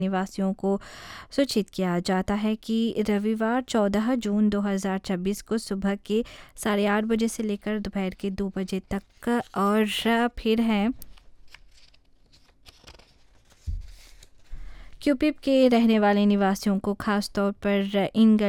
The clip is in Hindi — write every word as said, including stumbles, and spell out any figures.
निवासियों को सूचित किया जाता है कि रविवार चौदह जून दो हज़ार छब्बीस को सुबह के साढ़े आठ बजे से लेकर दोपहर के दो बजे तक और फिर है क्यूपिप के रहने वाले निवासियों को खास तौर पर इन